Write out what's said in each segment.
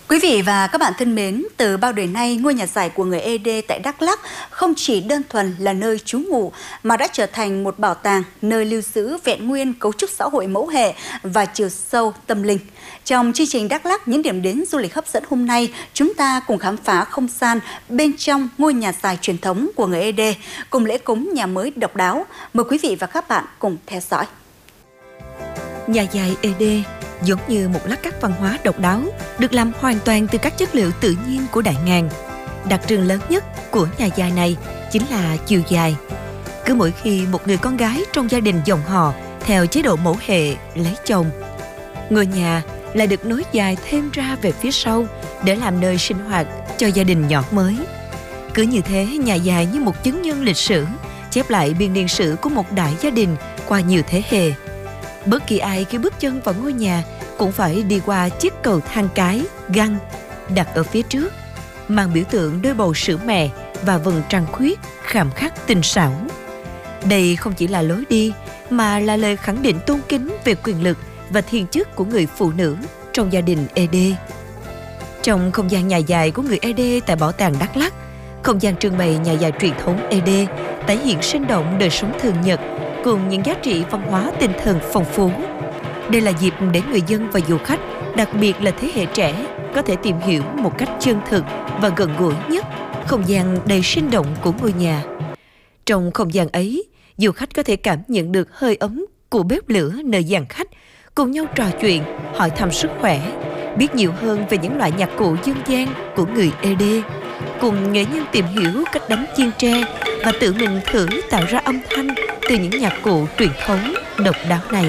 Quý vị và các bạn thân mến, từ bao đời nay, ngôi nhà giải của người ED tại Đắk Lắk không chỉ đơn thuần là nơi trú ngụ mà đã trở thành một bảo tàng, nơi lưu giữ vẹn nguyên cấu trúc xã hội mẫu hệ và chiều sâu tâm linh. Trong chương trình Đắk Lắk, những điểm đến du lịch hấp dẫn hôm nay, chúng ta cùng khám phá không gian bên trong ngôi nhà giải truyền thống của người ED, cùng lễ cúng nhà mới độc đáo. Mời quý vị và các bạn cùng theo dõi. Nhà dài ED giống như một lát cắt văn hóa độc đáo, được làm hoàn toàn từ các chất liệu tự nhiên của Đại Ngàn. Đặc trưng lớn nhất của nhà dài này chính là chiều dài. Cứ mỗi khi một người con gái trong gia đình dòng họ theo chế độ mẫu hệ lấy chồng, ngôi nhà lại được nối dài thêm ra về phía sau để làm nơi sinh hoạt cho gia đình nhỏ mới. Cứ như thế, nhà dài như một chứng nhân lịch sử, chép lại biên niên sử của một đại gia đình qua nhiều thế hệ. Bất kỳ ai khi bước chân vào ngôi nhà cũng phải đi qua chiếc cầu thang cái, găng, đặt ở phía trước, mang biểu tượng đôi bầu sữa mẹ và vầng trăng khuyết khảm khắc tinh xảo. Đây không chỉ là lối đi, mà là lời khẳng định tôn kính về quyền lực và thiên chức của người phụ nữ trong gia đình ED. Trong không gian nhà dài của người ED tại Bảo tàng Đắk Lắk, không gian trưng bày nhà dài truyền thống ED tái hiện sinh động đời sống thường nhật cùng những giá trị văn hóa tinh thần phong phú. Đây là dịp để người dân và du khách, đặc biệt là thế hệ trẻ, có thể tìm hiểu một cách chân thực và gần gũi nhất không gian đầy sinh động của ngôi nhà. Trong không gian ấy, du khách có thể cảm nhận được hơi ấm của bếp lửa nơi gian khách, cùng nhau trò chuyện, hỏi thăm sức khỏe, biết nhiều hơn về những loại nhạc cụ dân gian của người ED, cùng nghệ nhân tìm hiểu cách đánh chiêng tre và tự mình thử tạo ra âm thanh từ những nhạc cụ truyền thống độc đáo này.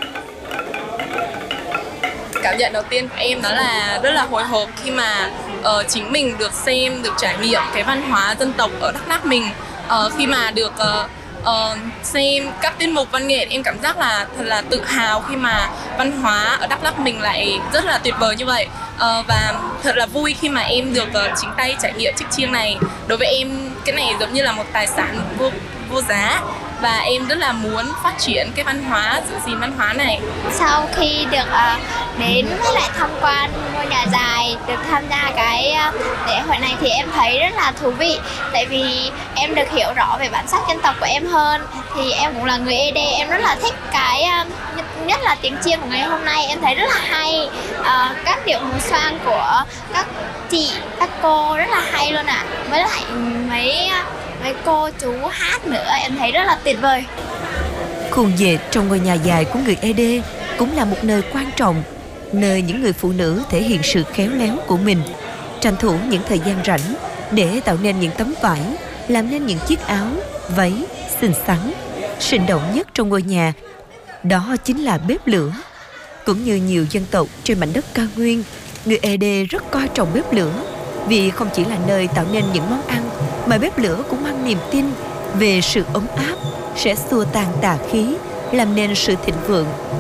Cảm nhận đầu tiên của em đó là rất là hồi hộp khi mà chính mình được xem, được trải nghiệm cái văn hóa dân tộc ở Đắk Lắk mình. Khi mà được xem các tiết mục văn nghệ, em cảm giác là thật là tự hào khi mà văn hóa ở Đắk Lắk mình lại rất là tuyệt vời như vậy. Và thật là vui khi mà em được chính tay trải nghiệm chiếc chiêng này. Đối với em, cái này giống như là một tài sản vô giá, và em rất là muốn phát triển cái văn hóa, giữ gìn văn hóa này. Sau khi được đến với lại tham quan ngôi nhà dài, được tham gia cái lễ hội này thì em thấy rất là thú vị. Tại vì em được hiểu rõ về bản sắc dân tộc của em hơn. Thì em cũng là người ED, em rất là thích cái nhất là tiếng chiêng của ngày hôm nay. Em thấy rất là hay, các điệu múa xoang của các chị, các cô rất là hay luôn ạ. Với lại mấy cô chú hát nữa, em thấy rất là tuyệt vời. Khuôn dệt trong ngôi nhà dài của người ED cũng là một nơi quan trọng, nơi những người phụ nữ thể hiện sự khéo léo của mình, tranh thủ những thời gian rảnh để tạo nên những tấm vải, làm nên những chiếc áo, váy xinh xắn. Sinh động nhất trong ngôi nhà đó chính là bếp lửa. Cũng như nhiều dân tộc trên mảnh đất cao nguyên, người ED rất coi trọng bếp lửa, vì không chỉ là nơi tạo nên những món ăn, mà bếp lửa cũng mang niềm tin về sự ấm áp, sẽ xua tan tà khí, làm nên sự thịnh vượng